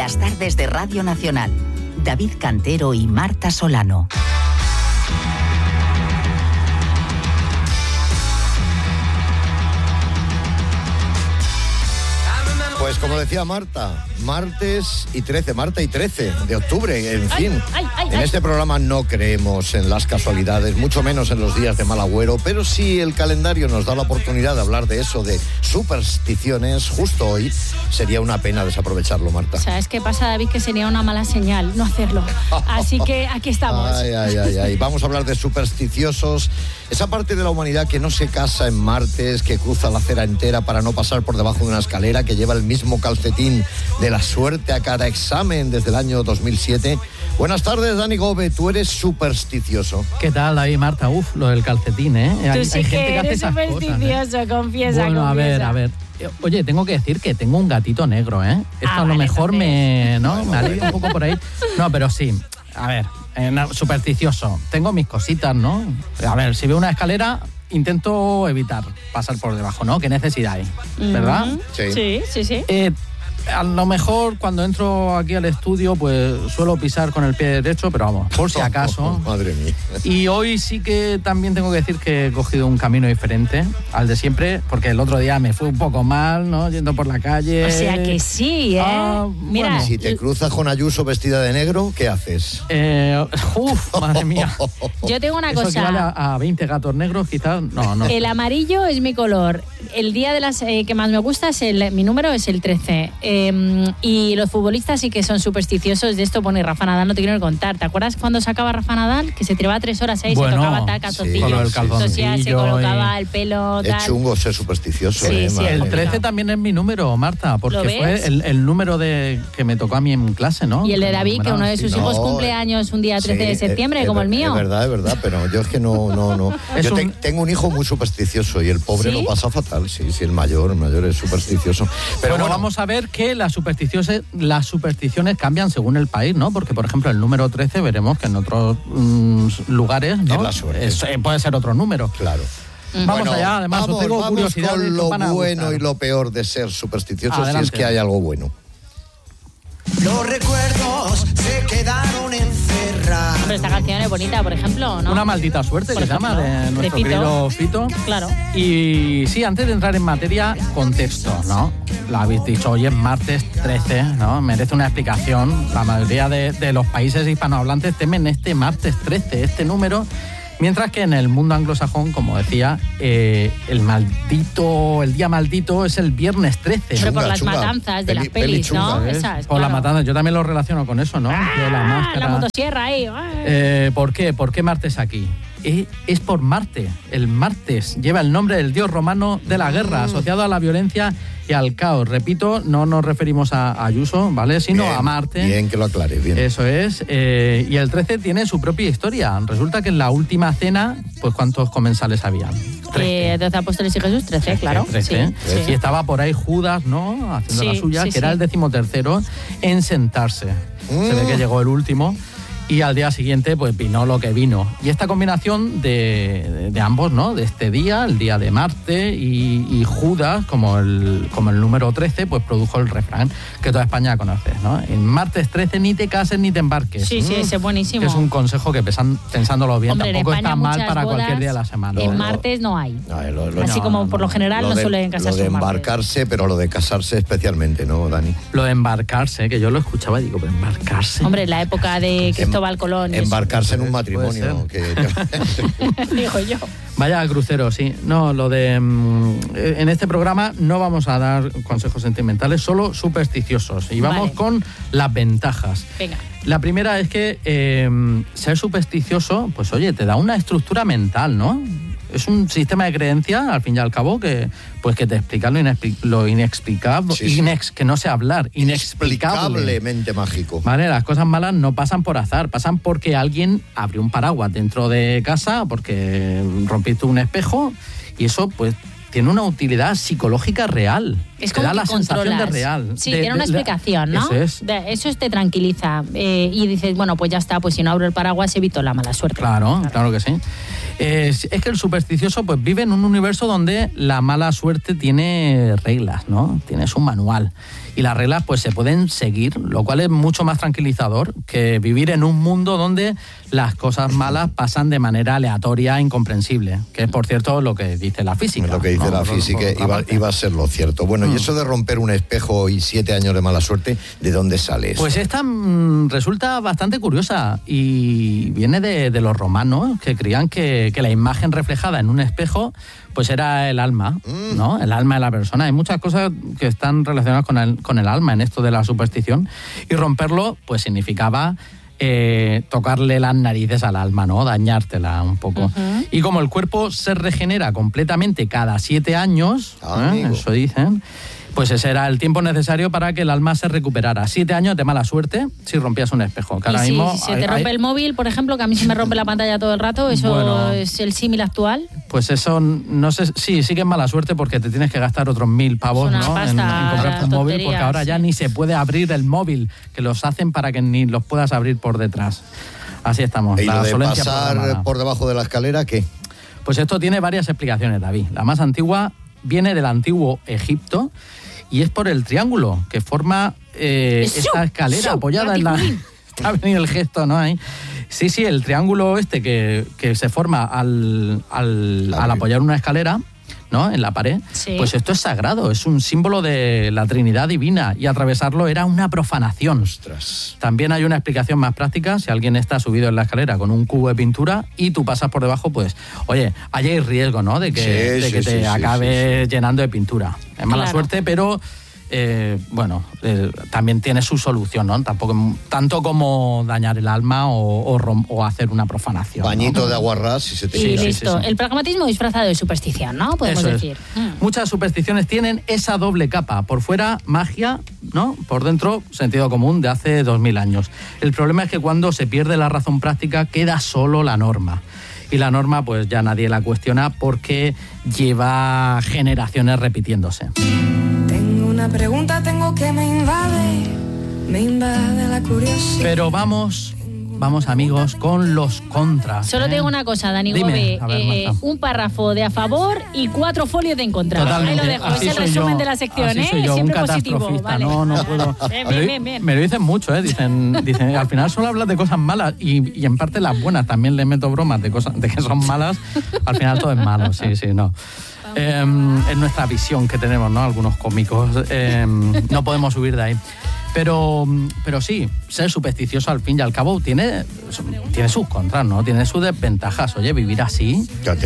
Las tardes de Radio Nacional. David Cantero y Marta Solano. Pues como decía Marta, martes y 13, Marta y 13 de octubre, en fin. En este programa no creemos en las casualidades, mucho menos en los días de mal agüero, pero si el calendario nos da la oportunidad de hablar de eso, de supersticiones, justo hoy, sería una pena desaprovecharlo, Marta. ¿Sabes qué pasa, David? Que sería una mala señal no hacerlo. Así que aquí estamos. Ay. Vamos a hablar de supersticiosos, esa parte de la humanidad que no se casa en martes, que cruza la acera entera para no pasar por debajo de una escalera, que lleva el mismo calcetín de la suerte a cada examen desde el año 2007. Buenas tardes, Dani Gobe, tú eres supersticioso. ¿Qué tal, David, Marta? Lo del calcetín, ¿eh? Tú sí que eres supersticioso, confiesa. Bueno, a ver. Oye, tengo que decir que tengo un gatito negro, ¿eh? Esto a lo mejor me alivia un poco por ahí. No, pero sí, a ver, supersticioso. Tengo mis cositas, ¿no? A ver, si veo una escalera, intento evitar pasar por debajo, ¿no? ¿Qué necesidad hay? ¿Verdad? Sí. A lo mejor cuando entro aquí al estudio, pues suelo pisar con el pie derecho, pero vamos, por si acaso. Madre mía. Y hoy sí que también tengo que decir que he cogido un camino diferente al de siempre, porque el otro día me fue un poco mal, ¿no? Yendo por la calle. O sea que sí, ¿eh? Mira. Bueno, si te cruzas con Ayuso vestida de negro, ¿qué haces? Madre mía. Yo tengo una cosa. Eso equivale a 20 gatos negros, quizás. No. El amarillo es mi color. El día de las que más me gusta mi número es el 13. Y los futbolistas sí que son supersticiosos de esto. Pone Rafa Nadal, no te quiero contar. ¿Te acuerdas cuando sacaba Rafa Nadal? Que se tiraba 3 horas ahí, se tocaba tal calzoncillo, se colocaba el pelo, tal. Es chungo ser supersticioso. Sí, el 13 también es mi número, Marta, porque fue el número que me tocó a mí en clase, ¿no? Y el de David, que uno de sus hijos cumple años un día 13 de septiembre, como el mío. Es verdad, pero yo es que no. Yo tengo un hijo muy supersticioso y el pobre lo pasa fatal. Sí, el mayor es supersticioso. Pero bueno, vamos a ver que las supersticiones cambian según el país, ¿no? Porque, por ejemplo, el número 13 veremos que en otros lugares, ¿no? Puede ser otro número. Claro. Vamos allá, además os tengo curiosidad con lo bueno y lo peor de ser supersticioso, si es que hay algo bueno. Los recuerdos se quedaron encerrados. Pero esta canción es bonita, por ejemplo, ¿no? Una maldita suerte, que se llama, de nuestro querido Fito. Claro. Y sí, antes de entrar en materia, contexto, ¿no? Lo habéis dicho, hoy es martes 13, ¿no? Merece una explicación. La mayoría de los países hispanohablantes temen este martes 13, este número. Mientras que en el mundo anglosajón, como decía, el día maldito es el viernes 13. Pero por las matanzas de las pelis, ¿no? Esas, por las matanzas, yo también lo relaciono con eso, ¿no? La máscara. La motosierra ahí. ¿Por qué? ¿Por qué martes aquí? Es por Marte. El martes lleva el nombre del dios romano de la guerra, asociado a la violencia y al caos. Repito, no nos referimos a Ayuso, ¿vale? Sino a Marte. Bien que lo aclares, bien. Eso es. Y el 13 tiene su propia historia. Resulta que en la última cena, pues ¿cuántos comensales habían? 12 apóstoles y Jesús, 13, claro. 13. Sí. Y estaba por ahí Judas, ¿no? Haciendo la suya, que era el 13º en sentarse. Se ve que llegó el último. Y al día siguiente, pues vino lo que vino. Y esta combinación de ambos, ¿no? De este día, el día de Marte y Judas, como el número 13, pues produjo el refrán que toda España conoce, ¿no? En martes 13 ni te cases ni te embarques. Sí, ese es buenísimo. Que es un consejo que pensándolo bien, hombre, tampoco está mal para cualquier día de la semana. En martes no hay. Así como por lo general no suelen casarse. Lo de embarcarse, pero lo de casarse especialmente, ¿no, Dani? Lo de embarcarse, que yo lo escuchaba y digo, pero embarcarse. Hombre, la época de Cristóbal Colón. Embarcarse en un matrimonio. Digo yo. Vaya crucero, sí. No, lo de... en este programa no vamos a dar consejos sentimentales, solo supersticiosos. Y vamos con las ventajas. Venga. La primera es que ser supersticioso, pues oye, te da una estructura mental, ¿no? Es un sistema de creencias, al fin y al cabo, que te explica lo inexplicable, que no sé hablar, inexplicablemente mágico. Vale, las cosas malas no pasan por azar, pasan porque alguien abrió un paraguas dentro de casa, porque rompiste un espejo, y eso, pues, tiene una utilidad psicológica real. Es como te da la sensación de real. Sí, tiene una explicación, ¿no? Eso te tranquiliza. Y dices, bueno, pues ya está, pues si no abro el paraguas evito la mala suerte. Claro que sí. Es que el supersticioso pues vive en un universo donde la mala suerte tiene reglas, ¿no? Tiene su manual. Y las reglas pues se pueden seguir, lo cual es mucho más tranquilizador que vivir en un mundo donde las cosas malas pasan de manera aleatoria e incomprensible, que es, por cierto, lo que dice la física. Lo que dice la física iba a ser lo cierto. Bueno, y eso de romper un espejo y 7 años de mala suerte, ¿de dónde sale eso? Pues esta resulta bastante curiosa y viene de los romanos, que creían que la imagen reflejada en un espejo pues era el alma, ¿no? El alma de la persona. Hay muchas cosas que están relacionadas con el alma en esto de la superstición, y romperlo pues significaba tocarle las narices al alma, ¿no? Dañártela un poco. Uh-huh. Y como el cuerpo se regenera completamente cada 7 años, eso dicen, pues ese era el tiempo necesario para que el alma se recuperara. 7 años de mala suerte si rompías un espejo. Que ahora mismo, si se te rompe el móvil, por ejemplo, que a mí se me rompe la pantalla todo el rato, ¿eso es el símil actual? Pues eso, no sé, sí que es mala suerte porque te tienes que gastar otros 1.000 pavos, ¿no? En comprarte un móvil, porque ahora ya ni se puede abrir el móvil, que los hacen para que ni los puedas abrir por detrás. Así estamos. ¿Y lo de pasar por debajo de la escalera, qué? Pues esto tiene varias explicaciones, David. La más antigua viene del antiguo Egipto y es por el triángulo que forma esta escalera apoyada en la... Está bien el gesto, ¿no? Ahí. Sí, el triángulo que se forma al apoyar una escalera, ¿no? En la pared, pues esto es sagrado, es un símbolo de la Trinidad Divina, y atravesarlo era una profanación. Ostras. También hay una explicación más práctica: si alguien está subido en la escalera con un cubo de pintura y tú pasas por debajo, pues, oye, ahí hay riesgo, ¿no? De que te acabes llenando de pintura. Es mala suerte, pero... también tiene su solución, ¿no? Tampoco tanto como dañar el alma o hacer una profanación. Bañito, ¿no? De agua ras y se te quita. Y listo. Sí. El pragmatismo disfrazado de superstición, ¿no? Podemos decir. Muchas supersticiones tienen esa doble capa. Por fuera, magia, ¿no? Por dentro, sentido común de hace 2000 años. El problema es que cuando se pierde la razón práctica, queda solo la norma. Y la norma, pues ya nadie la cuestiona porque lleva generaciones repitiéndose. Una pregunta tengo que me invade la curiosidad. Pero vamos amigos con los contras. Solo tengo una cosa, Dani Gobe, un párrafo de a favor y 4 folios de en contra. Totalmente. Ahí lo dejo, es el resumen de la sección, siempre positivo. Vale. No puedo. Bien. Me lo dicen mucho, dicen, al final solo hablas de cosas malas y en parte las buenas también le meto bromas de cosas de que son malas. Al final todo es malo, no. En nuestra visión que tenemos, ¿no? Algunos cómicos, no podemos huir de ahí. Pero sí, ser supersticioso al fin y al cabo tiene sus contras, ¿no? Tiene sus desventajas. Oye, vivir así.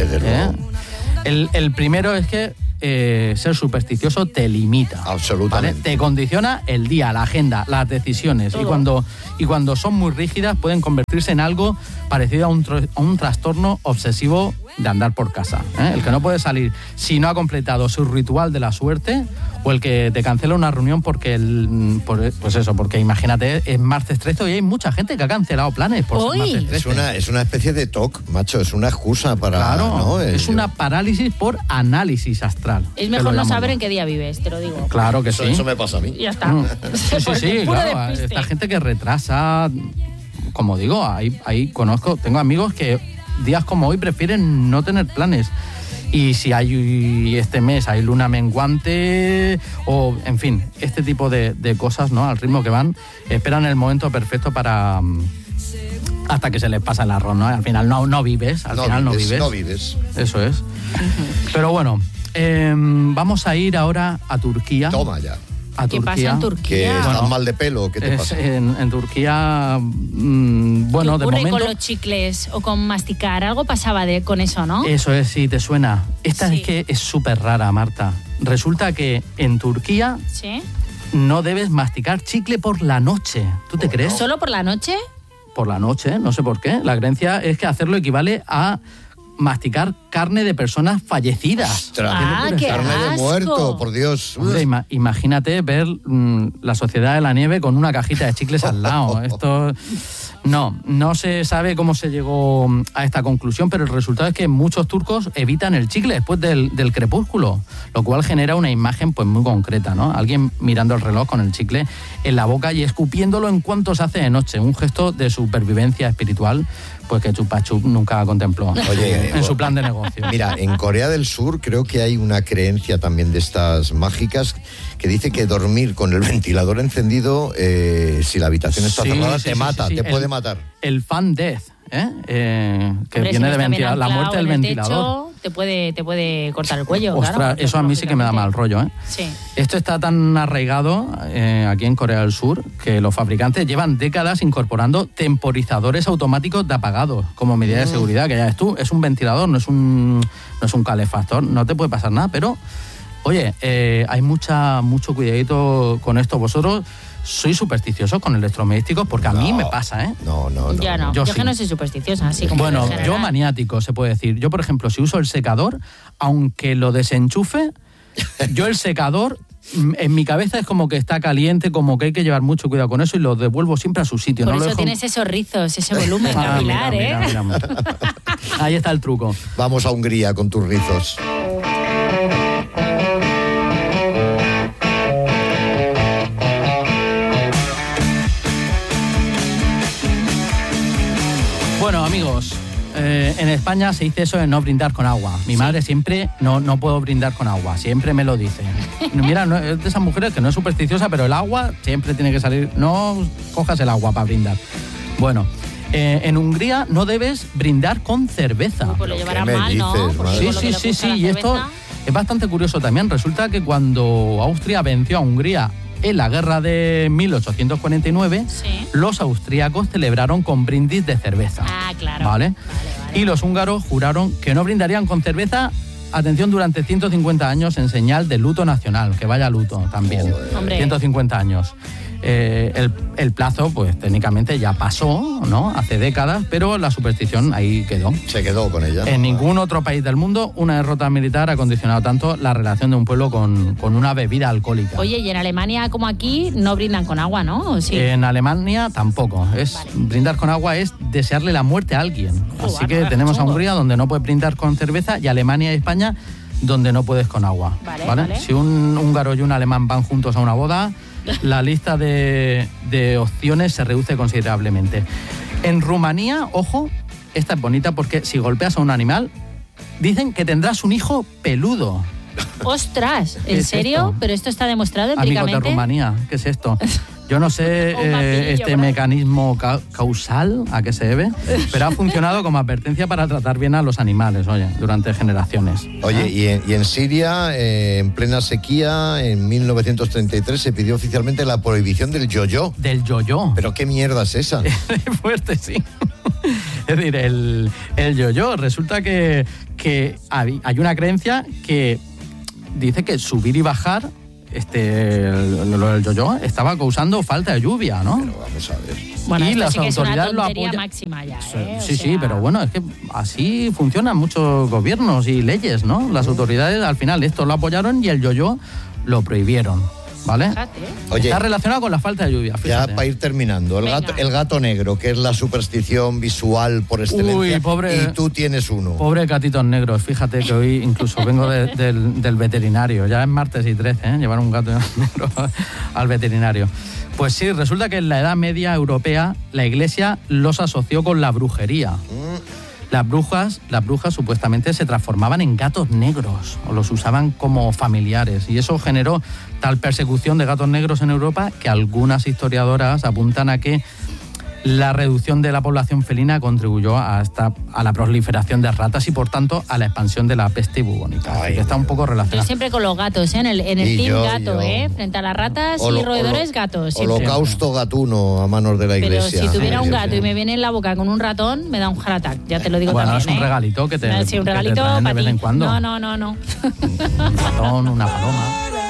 El primero es que ser supersticioso te limita. Absolutamente. ¿Vale? Te condiciona el día, la agenda, las decisiones. Y cuando son muy rígidas pueden convertirse en algo parecido a un trastorno obsesivo de andar por casa. El que no puede salir si no ha completado su ritual de la suerte, o el que te cancela una reunión porque imagínate, es martes 13 y hay mucha gente que ha cancelado planes por ser martes 13. Es una especie de TOC, macho, es una excusa para... Claro, ¿no? Es una parálisis por análisis astral. Es mejor no saber en qué día vives, te lo digo. Claro que sí. Eso me pasa a mí. Ya está. Sí, claro. Esta gente que retrasa, como digo, tengo amigos que días como hoy prefieren no tener planes. Y si este mes hay luna menguante o, en fin, este tipo de cosas, ¿no? Al ritmo que van, esperan el momento perfecto para... hasta que se les pasa el arroz, ¿no? Al final no vives. No vives. Eso es. Pero bueno, vamos a ir ahora a Turquía. Toma ya. ¿Qué pasa en Turquía? ¿Que estás mal de pelo? ¿Qué te pasa? En Turquía, bueno, de momento... con los chicles o con masticar? Algo pasaba con eso, ¿no? Eso es, sí, te suena. Esta es que es súper rara, Marta. Resulta que en Turquía no debes masticar chicle por la noche. ¿Tú te crees? ¿Solo por la noche? Por la noche, no sé por qué. La creencia es que hacerlo equivale a masticar carne de personas fallecidas. ¡Qué carne asco! De muerto, por Dios. Hombre, imagínate ver la Sociedad de la Nieve con una cajita de chicles al lado. Esto... No se sabe cómo se llegó a esta conclusión, pero el resultado es que muchos turcos evitan el chicle después del crepúsculo, lo cual genera una imagen pues muy concreta, ¿no? Alguien mirando el reloj con el chicle en la boca y escupiéndolo en cuanto se hace de noche, un gesto de supervivencia espiritual pues que Chupa Chup nunca contempló en su plan de negocio. Mira, en Corea del Sur creo que hay una creencia también de estas mágicas que dice que dormir con el ventilador encendido, si la habitación está cerrada, te mata, te puede matar. El fan death, que hombre, viene si de ventilador, la muerte del ventilador. Te puede cortar el cuello. Ostras, claro, eso a mí sí que me da mal rollo, ¿eh? Sí. Esto está tan arraigado aquí en Corea del Sur que los fabricantes llevan décadas incorporando temporizadores automáticos de apagados como medida de seguridad, que ya ves tú, es un ventilador, no es un calefactor, no te puede pasar nada, pero oye, hay mucho cuidadito con esto. Vosotros sois supersticiosos con electrodomésticos, porque a mí me pasa, ¿eh? No. Ya no, yo sí. que no soy supersticiosa, así como bueno, en general. yo maniático, se puede decir. Yo, por ejemplo, si uso el secador, aunque lo desenchufe, yo el secador, en mi cabeza es como que está caliente, como que hay que llevar mucho cuidado con eso y lo devuelvo siempre a su sitio. Por no eso lo dejo... tienes esos rizos, ese volumen capilar, mira. Ahí está el truco. Vamos a Hungría con tus rizos. Bueno, amigos, en España se dice eso de no brindar con agua. Mi madre siempre, no puedo brindar con agua, siempre me lo dice. Mira, no, es de esas mujeres que no es supersticiosa, pero el agua siempre tiene que salir. No cojas el agua para brindar. Bueno, en Hungría no debes brindar con cerveza. Pues lo llevarán mal, ¿no? Sí, y esto es bastante curioso también. Resulta que cuando Austria venció a Hungría en la guerra de 1849, los austríacos celebraron con brindis de cerveza. Ah, claro. ¿Vale? Y los húngaros juraron que no brindarían con cerveza, atención, durante 150 años en señal de luto nacional, que vaya luto también. Hombre. 150 años. El plazo, pues técnicamente ya pasó, ¿no? Hace décadas, pero la superstición ahí quedó. Se quedó con ella. En ningún otro país del mundo una derrota militar ha condicionado tanto la relación de un pueblo con una bebida alcohólica. Oye, y en Alemania, como aquí, no brindan con agua, ¿no? ¿Sí? En Alemania tampoco. Brindar con agua es desearle la muerte a alguien. Así que tenemos a Hungría, donde no puedes brindar con cerveza, y Alemania y España, donde no puedes con agua. ¿Vale? Si un húngaro y un alemán van juntos a una boda, la lista de opciones se reduce considerablemente. En Rumanía, ojo, esta es bonita porque si golpeas a un animal, dicen que tendrás un hijo peludo. ¡Ostras! ¿En serio? Esto? ¿Pero esto está demostrado empíricamente? Amigos de Rumanía, ¿qué es esto? Yo no sé este mecanismo causal a qué se debe, pero ha funcionado como advertencia para tratar bien a los animales, oye, durante generaciones. Oye, y en Siria, en plena sequía, en 1933 se pidió oficialmente la prohibición del yo-yo. ¿Del yo-yo? ¿Pero qué mierda es esa? Fuerte, sí. Es decir, el yo-yo, resulta que hay una creencia que dice que subir y bajar lo del yo-yo estaba causando falta de lluvia, ¿no? Pero vamos a ver. Bueno, y esto las sí que autoridades es una lo tontería apoyan. máxima ya, Sí, pero bueno, es que así funcionan muchos gobiernos y leyes, ¿no? Las autoridades al final esto lo apoyaron y el yo-yo lo prohibieron, ¿vale? Oye, está relacionado con la falta de lluvia, fíjate. Ya para ir terminando, el gato negro, que es la superstición visual por excelencia. Uy, pobre, y tú tienes uno. Pobre gatitos negros, fíjate que hoy incluso vengo del veterinario, ya es martes y 13, llevar un gato negro al veterinario. Pues sí, resulta que en la Edad Media europea la Iglesia los asoció con la brujería. Las brujas supuestamente se transformaban en gatos negros o los usaban como familiares, y eso generó tal persecución de gatos negros en Europa que algunas historiadoras apuntan a que la reducción de la población felina contribuyó a la proliferación de ratas y por tanto a la expansión de la peste bubónica. Así que está un poco relacionado. Yo siempre con los gatos, en el team gato, frente a las ratas y roedores, gatos. Siempre. Holocausto gatuno a manos de la Iglesia. Pero si tuviera un gato y me viene en la boca con un ratón, me da un heart attack, ya te lo digo también. Bueno, es un regalito que te, sí, un regalito traen de para vez ti. en cuando. No. Un ratón, una paloma.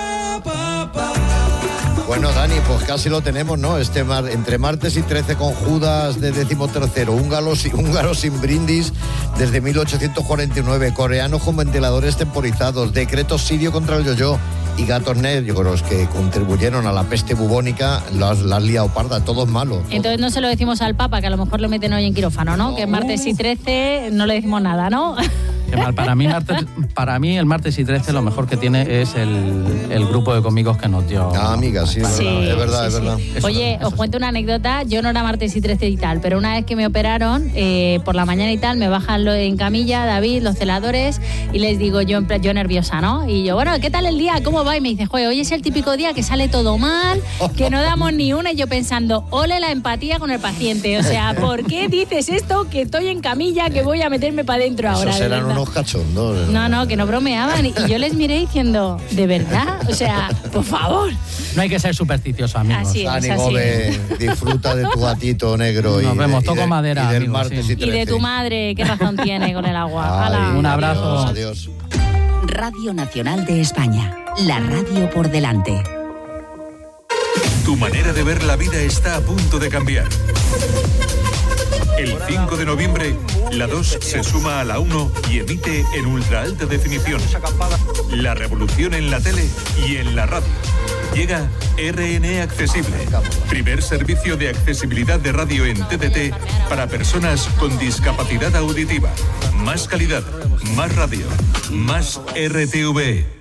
Bueno, Dani, pues casi lo tenemos, ¿no? Entre martes y 13 con Judas de 13º, húngaros sin brindis desde 1849, coreanos con ventiladores temporizados, decreto sirio contra el yo-yo y gatos negros que contribuyeron a la peste bubónica, las liado parda, todos malos. Entonces no se lo decimos al Papa, que a lo mejor lo meten hoy en quirófano, ¿no? Que martes y 13 no le decimos nada, ¿no? Qué mal. Para mí el martes y 13 lo mejor que tiene es el grupo de cómicos que nos dio. Amiga, sí, es verdad. Oye, os cuento una anécdota. Yo no era martes y 13 y tal, pero una vez que me operaron, por la mañana y tal, me bajan en camilla, David, los celadores, y les digo yo nerviosa, ¿no? Y yo, bueno, ¿qué tal el día? ¿Cómo va? Y me dice, joder, hoy es el típico día que sale todo mal, que no damos ni una, y yo pensando, ole la empatía con el paciente. O sea, ¿por qué dices esto? Que estoy en camilla, que voy a meterme para adentro ahora. Esos eran unos cachondos. No, que no bromeaban. Y yo les miré diciendo, ¿de verdad? O sea, por favor. No hay que ser supersticioso, amigos. Así es, ánimo, disfruta de tu gatito negro. Nos vemos, toco madera, y del amigos, martes y 13. Y de tu madre, ¿qué razón tiene con el agua? Ay, un abrazo. Adiós. Radio Nacional de España. La radio por delante. Tu manera de ver la vida está a punto de cambiar. El 5 de noviembre, la 2 se suma a la 1 y emite en ultra alta definición. La revolución en la tele y en la radio. Llega RN Accesible, primer servicio de accesibilidad de radio en TDT para personas con discapacidad auditiva. Más calidad, más radio, más RTV.